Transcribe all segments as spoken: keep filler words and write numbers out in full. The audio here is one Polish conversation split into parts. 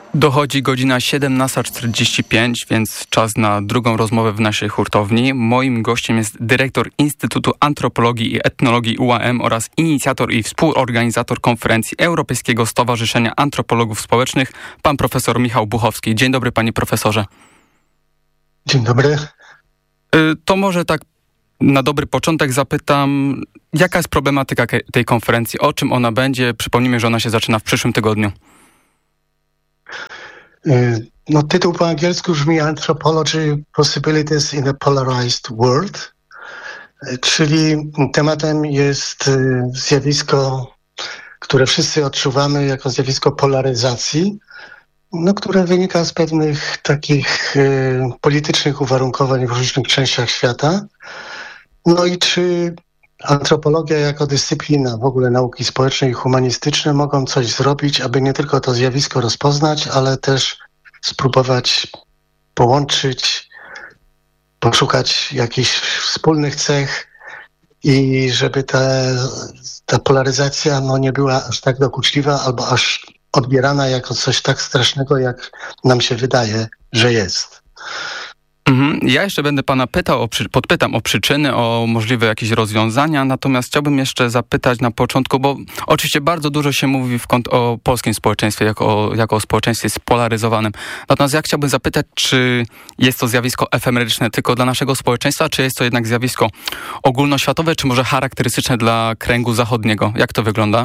Dochodzi godzina siedemnasta czterdzieści pięć, więc czas na drugą rozmowę w naszej hurtowni. Moim gościem jest dyrektor Instytutu Antropologii i Etnologii U A M oraz inicjator i współorganizator konferencji Europejskiego Stowarzyszenia Antropologów Społecznych, pan profesor Michał Buchowski. Dzień dobry, panie profesorze. Dzień dobry. To może tak na dobry początek zapytam, jaka jest problematyka tej konferencji, o czym ona będzie? Przypomnijmy, że ona się zaczyna w przyszłym tygodniu. No, tytuł po angielsku brzmi Anthropology Possibilities in a Polarized World, czyli tematem jest zjawisko, które wszyscy odczuwamy jako zjawisko polaryzacji, no, które wynika z pewnych takich y, politycznych uwarunkowań w różnych częściach świata. No i czy antropologia jako dyscyplina, w ogóle nauki społeczne i humanistyczne mogą coś zrobić, aby nie tylko to zjawisko rozpoznać, ale też spróbować połączyć, poszukać jakichś wspólnych cech i żeby ta, ta polaryzacja no, nie była aż tak dokuczliwa albo aż odbierana jako coś tak strasznego, jak nam się wydaje, że jest. Ja jeszcze będę pana pytał, o, podpytam o przyczyny, o możliwe jakieś rozwiązania, natomiast chciałbym jeszcze zapytać na początku, bo oczywiście bardzo dużo się mówi w kont- o polskim społeczeństwie, jako, jako o społeczeństwie spolaryzowanym. Natomiast ja chciałbym zapytać, czy jest to zjawisko efemeryczne tylko dla naszego społeczeństwa, czy jest to jednak zjawisko ogólnoświatowe, czy może charakterystyczne dla kręgu zachodniego? Jak to wygląda?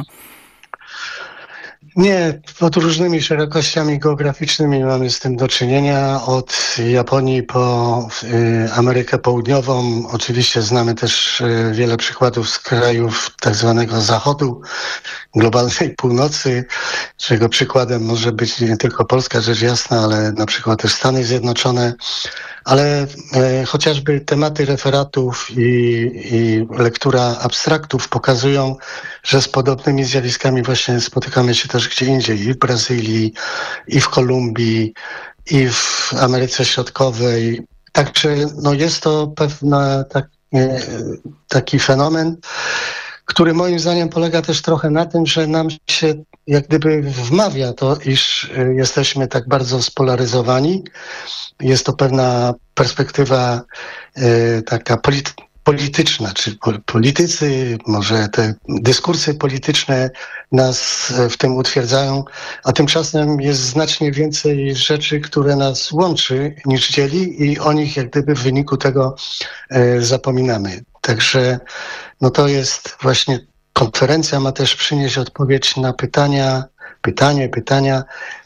Nie, pod różnymi szerokościami geograficznymi mamy z tym do czynienia. Od Japonii po y, Amerykę Południową. Oczywiście znamy też y, wiele przykładów z krajów tak zwanego zachodu, globalnej północy, czego przykładem może być nie tylko Polska, rzecz jasna, ale na przykład też Stany Zjednoczone. Ale e, chociażby tematy referatów i, i lektura abstraktów pokazują, że z podobnymi zjawiskami właśnie spotykamy się też gdzie indziej, i w Brazylii, i w Kolumbii, i w Ameryce Środkowej. Także no, jest to pewna tak, e, taki fenomen, który moim zdaniem polega też trochę na tym, że nam się jak gdyby wmawia to, iż jesteśmy tak bardzo spolaryzowani. Jest to pewna perspektywa y, taka polit- polityczna, czy po- politycy, może te dyskursy polityczne nas w tym utwierdzają, a tymczasem jest znacznie więcej rzeczy, które nas łączy niż dzieli i o nich jak gdyby w wyniku tego y, zapominamy. Także no to jest właśnie, konferencja ma też przynieść odpowiedź na pytania, pytanie, pytania,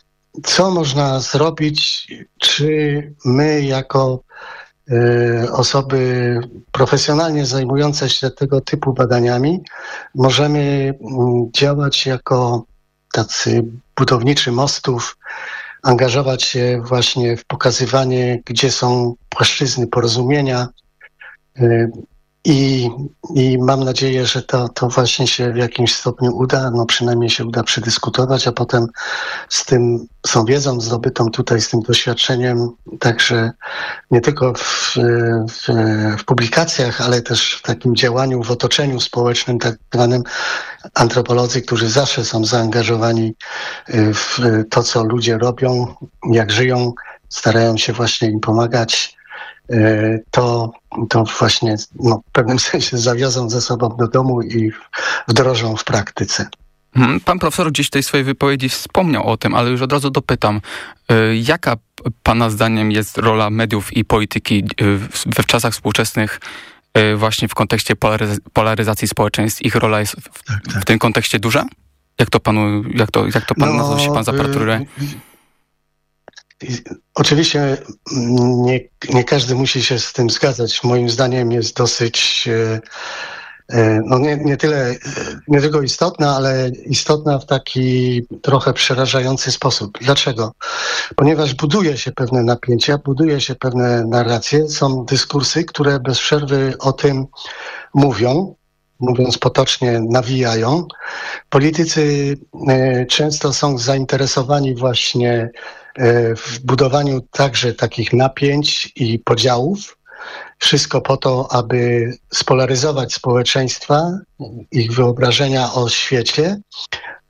co można zrobić, czy my jako y, osoby profesjonalnie zajmujące się tego typu badaniami możemy y, działać jako tacy budowniczy mostów, angażować się właśnie w pokazywanie, gdzie są płaszczyzny porozumienia, y, I, I mam nadzieję, że to, to właśnie się w jakimś stopniu uda, no przynajmniej się uda przedyskutować, a potem z tym, z tą wiedzą zdobytą tutaj, z tym doświadczeniem, także nie tylko w, w, w publikacjach, ale też w takim działaniu w otoczeniu społecznym, tak zwanym, antropolodzy, którzy zawsze są zaangażowani w to, co ludzie robią, jak żyją, starają się właśnie im pomagać. To, to właśnie no, w pewnym sensie zawiozą ze sobą do domu i wdrożą w praktyce. Pan profesor gdzieś w tej swojej wypowiedzi wspomniał o tym, ale już od razu dopytam, jaka pana zdaniem jest rola mediów i polityki we czasach współczesnych właśnie w kontekście polaryz- polaryzacji społeczeństw? Ich rola jest w, tak, tak. w tym kontekście duża? Jak to panu, jak to, jak to pan, no, się pan zapatruje? Oczywiście nie, nie każdy musi się z tym zgadzać. Moim zdaniem jest dosyć, no nie, nie tyle, nie tylko istotna, ale istotna w taki trochę przerażający sposób. Dlaczego? Ponieważ buduje się pewne napięcia, buduje się pewne narracje, są dyskursy, które bez przerwy o tym mówią, mówiąc potocznie, nawijają. Politycy często są zainteresowani właśnie w budowaniu także takich napięć i podziałów. Wszystko po to, aby spolaryzować społeczeństwa, ich wyobrażenia o świecie,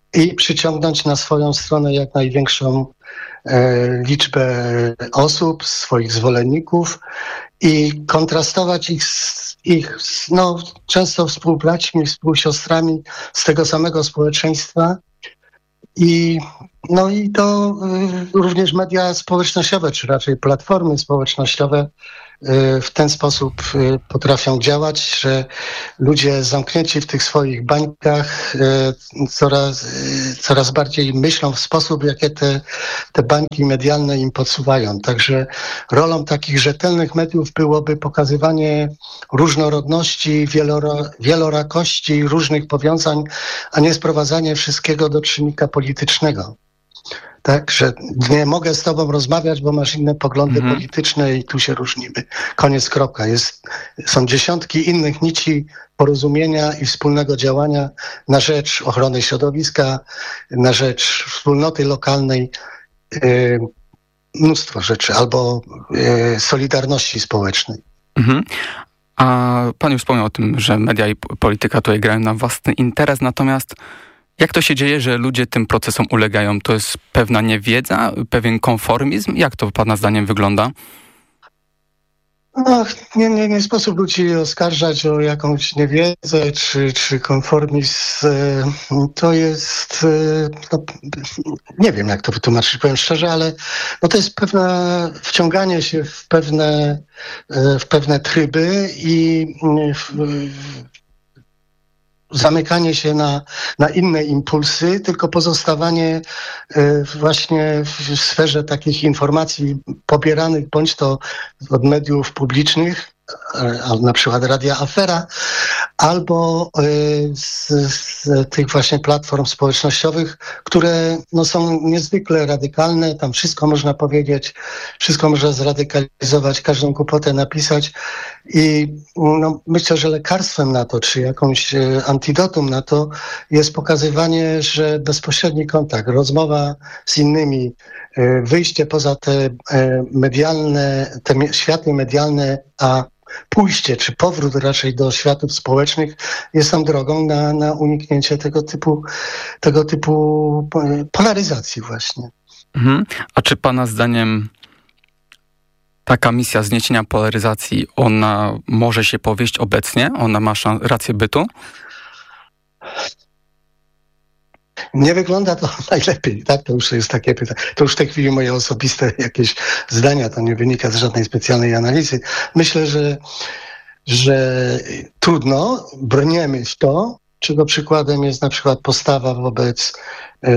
i przyciągnąć na swoją stronę jak największą liczbę osób, swoich zwolenników i kontrastować ich z ich no, często współbraćmi, współsiostrami z tego samego społeczeństwa. I, no i to y, również media społecznościowe, czy raczej platformy społecznościowe y, w ten sposób y, potrafią działać, że ludzie zamknięci w tych swoich bańkach y, coraz, y, coraz bardziej myślą w sposób, jakie te, te bańki medialne im podsuwają. Także rolą takich rzetelnych mediów byłoby pokazywanie różnorodności, wieloro, wielorakości różnych powiązań, a nie sprowadzanie wszystkiego do czynnika politycznego. Tak, że nie mogę z tobą rozmawiać, bo masz inne poglądy mhm. polityczne i tu się różnimy. Koniec, kropka. Jest, są dziesiątki innych nici porozumienia i wspólnego działania na rzecz ochrony środowiska, na rzecz wspólnoty lokalnej. Yy, mnóstwo rzeczy, albo yy, solidarności społecznej. Mhm. A pan już wspomniał o tym, że media i polityka tutaj grają na własny interes, natomiast jak to się dzieje, że ludzie tym procesom ulegają? To jest pewna niewiedza, pewien konformizm? Jak to pana zdaniem wygląda? No, nie, nie, nie sposób ludzi oskarżać o jakąś niewiedzę czy, czy konformizm. To jest, no, nie wiem jak to wytłumaczyć, powiem szczerze, ale no to jest pewne wciąganie się w pewne, w pewne tryby i w, w, zamykanie się na, na inne impulsy, tylko pozostawanie właśnie w sferze takich informacji pobieranych bądź to od mediów publicznych, na przykład Radia Afera, albo z, z tych właśnie platform społecznościowych, które no, są niezwykle radykalne, tam wszystko można powiedzieć, wszystko można zradykalizować, każdą głupotę napisać i no, myślę, że lekarstwem na to, czy jakąś antidotum na to jest pokazywanie, że bezpośredni kontakt, rozmowa z innymi, wyjście poza te medialne, te światy medialne, a pójście, czy powrót raczej do światów społecznych jest tam drogą na, na uniknięcie tego typu, tego typu polaryzacji właśnie. Mhm. A czy pana zdaniem taka misja zniesienia polaryzacji, ona może się powieść obecnie? Ona ma szans- rację bytu? Nie wygląda to najlepiej, tak? To już jest takie pytanie. To już w tej chwili moje osobiste jakieś zdania, to nie wynika z żadnej specjalnej analizy. Myślę, że, że trudno, brniemy w to, czego przykładem jest na przykład postawa wobec yy,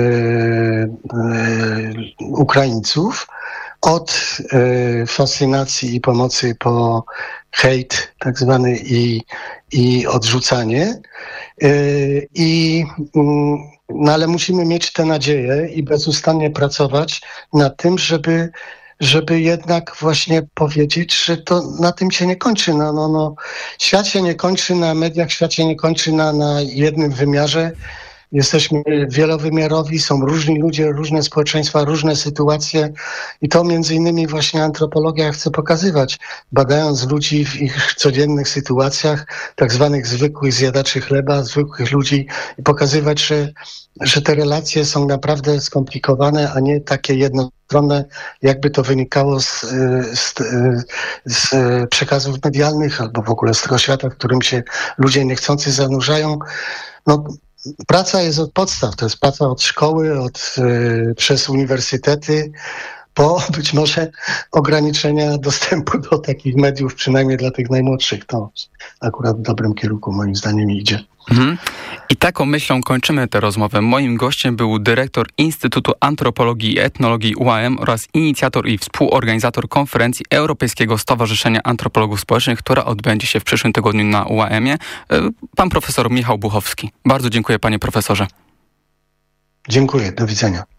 yy, Ukraińców, od yy, fascynacji i pomocy po hejt tak zwany i, i odrzucanie. Yy, I yy, No ale musimy mieć tę nadzieję i bezustannie pracować nad tym, żeby, żeby jednak właśnie powiedzieć, że to na tym się nie kończy. No, no, no. Świat się nie kończy na mediach, świat się nie kończy na, na jednym wymiarze. Jesteśmy wielowymiarowi, są różni ludzie, różne społeczeństwa, różne sytuacje i to między innymi właśnie antropologia chce pokazywać, badając ludzi w ich codziennych sytuacjach, tak zwanych zwykłych zjadaczy chleba, zwykłych ludzi i pokazywać, że, że te relacje są naprawdę skomplikowane, a nie takie jednostronne, jakby to wynikało z, z, z przekazów medialnych albo w ogóle z tego świata, w którym się ludzie niechcący zanurzają. No, praca jest od podstaw, to jest praca od szkoły, od, y, przez uniwersytety, po być może ograniczenia dostępu do takich mediów, przynajmniej dla tych najmłodszych. To akurat w dobrym kierunku moim zdaniem idzie. Mhm. I taką myślą kończymy tę rozmowę. Moim gościem był dyrektor Instytutu Antropologii i Etnologii U A M oraz inicjator i współorganizator konferencji Europejskiego Stowarzyszenia Antropologów Społecznych, która odbędzie się w przyszłym tygodniu na U A M-ie. Pan profesor Michał Buchowski. Bardzo dziękuję, panie profesorze. Dziękuję, do widzenia.